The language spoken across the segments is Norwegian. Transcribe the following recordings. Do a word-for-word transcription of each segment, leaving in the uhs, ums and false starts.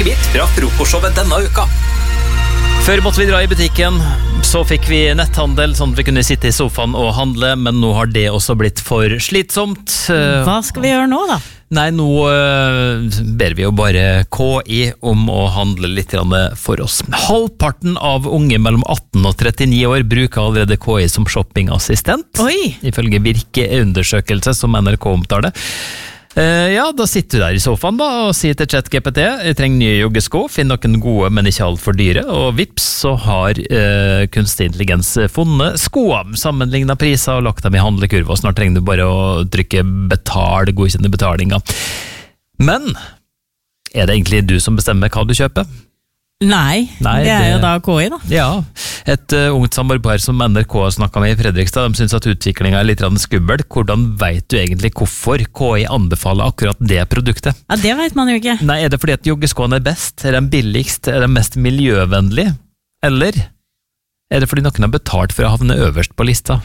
akevitt fra frokostshowet denne uka. Før måtte vi dra i butikken, så fikk vi netthandel, sånn at vi kunne sitte i sofaen og handle, men nå har det også blitt for slitsomt. Hva skal vi gjøre nå da? Nei, nå uh, ber vi jo bare K I om å handle litt for oss. Halvparten av unge mellom atten og trettini år bruker allerede K I som shoppingassistent. Oi! Ifølge Virke-undersøkelse som N R K omtaler. Uh, ja, da sitter du der i sofaen da, og sier til ChatGPT jeg trenger nye joggesko, finn noen gode, men ikke alt for dyre, og vips, så har uh, kunstig intelligens funnet skoene, sammenlignet priser og lagt dem i handlekurve, og snart trenger du bare å trykke betal, godkjenne betalinga. Men, er det egentlig du som bestemmer hva du kjøper? Nei, Nei det er det, jo da K I da. Ja, et uh, ungt samarbeid som N R K har snakket med i Fredrikstad, de synes at utviklingen er litt skubbel. Hvordan vet du egentlig hvorfor K I anbefaler akkurat det produktet? Ja, det vet man jo ikke. Nei, er det fordi at joggeskoene er best? Er de billigst? Er de mest miljøvennlig? Eller er det fordi noen har betalt for å havne øverst på lista?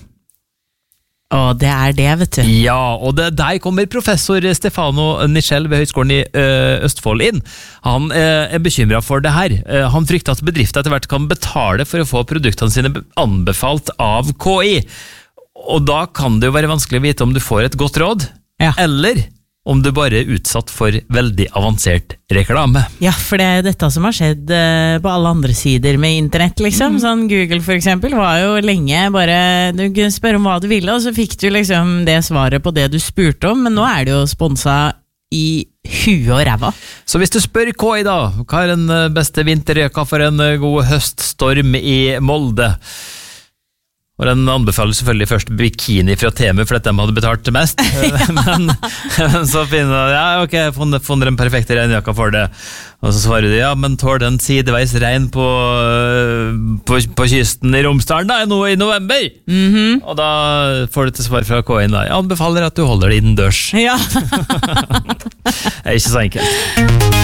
Å, det er det, vet du. Ja, og det, der kommer professor Stefano Nichel ved Høgskolen i ø, Østfold inn. Han ø, er bekymret for det her. Uh, han frykter at bedrifter etter hvert kan betale for å få produktene sine anbefalt av K I. Og da kan det jo være vanskelig å vite om du får et godt råd, ja. Eller om du bare er utsatt for veldig avansert reklame. Ja, for det er jo dette som har skjedd uh, på alle andre sider med internett, liksom. Mm. Sånn Google for eksempel var jo lenge bare, du kunne spørre om hva du ville, og så fikk du liksom det svaret på det du spurte om, men nå er det jo sponset i huet og ræva. Så hvis du spør K I da, hva er den beste vinterrøka for en god høststorm i Molde? Og den anbefaler selvfølgelig først bikini fra Temu, for at de hadde betalt mest. men, men så finner de, ja, ok, jeg har funnet den perfekte regnjakka for det. Og så svarer de, ja, men tål den sideveis regn på, på, på kysten i Romsdalen da, nå i november. Mm-hmm. Og da får du til svar fra K I da, jeg anbefaler at du holder det innendørs. Ja. Det er ikke så enkelt.